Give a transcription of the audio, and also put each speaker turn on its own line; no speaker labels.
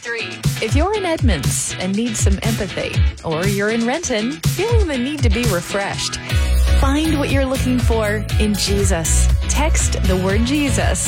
If you're in Edmonds and need some empathy, or you're in Renton feeling the need to be refreshed, find what you're looking for in Jesus. Text the word Jesus